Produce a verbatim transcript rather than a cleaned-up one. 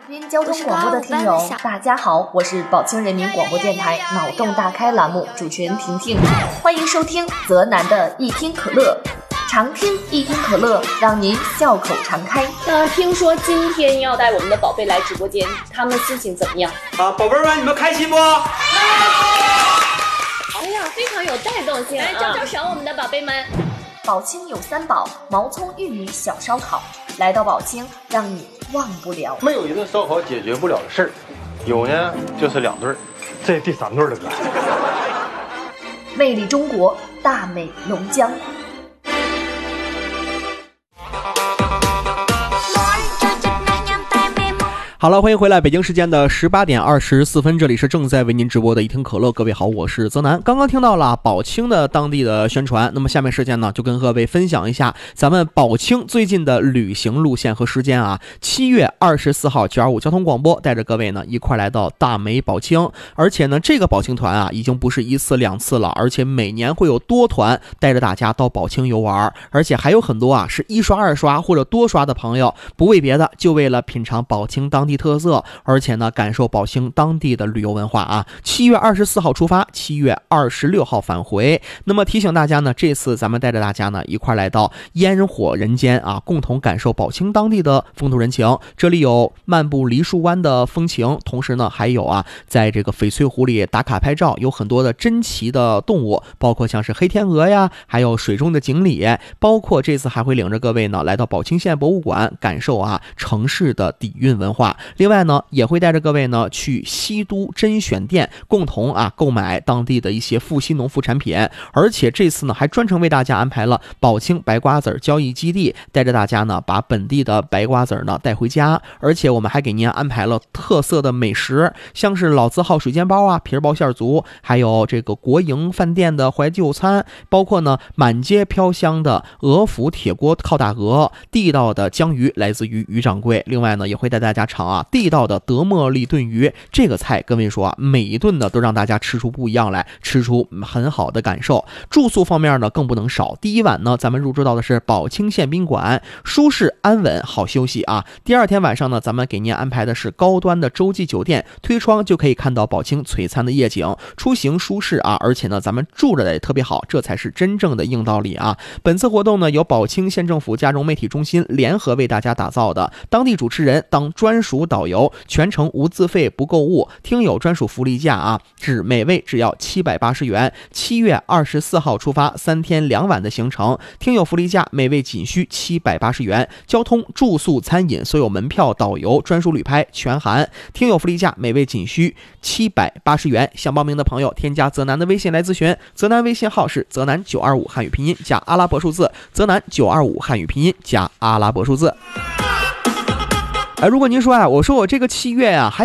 您交通广播的听友，大家好，我是宝清人民广播电台脑洞大开栏目主持人婷婷，欢迎收听泽南的一听可乐，常听一听可乐，让您笑口常开。 呃，听说今天要带我们的宝贝来直播间，他们心情怎么样？ 啊，宝贝们，你们开心不？ 哎呀，非常有带动性，来招招手，我们的宝贝们。 宝清有三宝：毛葱玉米小烧烤。来到宝清，让你忘不了。 没有一顿烧烤解决不了的事儿，有呢就是两顿，这第三顿了哥。 魅力中国，大美龙江。 好了，欢迎回来，北京时间的十八点二十四分，这里是正在为您直播的一听可乐。各位好，我是泽南。刚刚听到了宝清的当地的宣传，那么下面时间呢，就跟各位分享一下咱们宝清最近的旅行路线和时间啊。七月二十四号九二五交通广播带着各位呢一块来到大美宝清，而且呢这个宝清团啊已经不是一次两次了，而且每年会有多团带着大家到宝清游玩，而且还有很多啊是一刷二刷或者多刷的朋友，不为别的，就为了品尝宝清当地特色，而且呢感受宝清当地的旅游文化啊。七月二十四号出发，七月二十六号返回。那么提醒大家呢，这次咱们带着大家呢一块来到烟火人间啊，共同感受宝清当地的风土人情。这里有漫步梨树湾的风情，同时呢还有啊在这个翡翠湖里打卡拍照，有很多的珍奇的动物，包括像是黑天鹅呀，还有水中的锦鲤，包括这次还会领着各位呢来到宝清县博物馆，感受啊城市的底蕴文化。另外呢也会带着各位呢去西都甄选店，共同啊购买当地的一些富硒农副产品。而且这次呢还专程为大家安排了宝清白瓜子交易基地，带着大家呢把本地的白瓜子呢带回家。而且我们还给您安排了特色的美食，像是老字号水煎包啊、皮儿包馅足，还有这个国营饭店的怀旧餐，包括呢满街飘香的鹅府铁锅靠大鹅，地道的江鱼来自于于掌柜。另外呢也会带大家尝啊地道的德茉莉炖鱼，这个菜跟位说啊每一顿呢都让大家吃出不一样来，吃出很好的感受。住宿方面呢更不能少，第一晚呢咱们入住到的是宝清县宾馆，舒适安稳好休息啊。第二天晚上呢咱们给您安排的是高端的洲际酒店，推窗就可以看到宝清璀璨的夜景，出行舒适啊，而且呢咱们住着的也特别好，这才是真正的硬道理啊。本次活动呢由宝清县政府嘉荣媒体中心联合为大家打造的，当地主持人当专属导游，全程无自费不购物，听友专属福利价啊，只每位只要七百八十元。七月二十四号出发，三天两晚的行程，听友福利价每位仅需七百八十元，交通、住宿、餐饮所有门票、导游、专属旅拍全含。听友福利价每位仅需七百八十元。想报名的朋友添加泽南的微信来咨询，泽南微信号是泽南九二五汉语拼音加阿拉伯数字，泽南九二五汉语拼音加阿拉伯数字。哎，如果您说啊，我说我这个七月啊，还